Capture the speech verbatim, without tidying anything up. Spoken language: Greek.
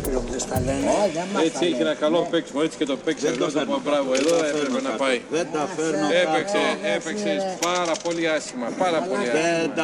φίλο μου, δεν στα λένε. Έτσι έχει ένα καλό παίξιμο, έτσι και το παίξει εδώ. Μπράβο, εδώ έπρεπε να πάει. Δεν τα φέρνω. Έπαιξε, έπαιξε πάρα πολύ άσχημα, πάρα πολύ άσχημα.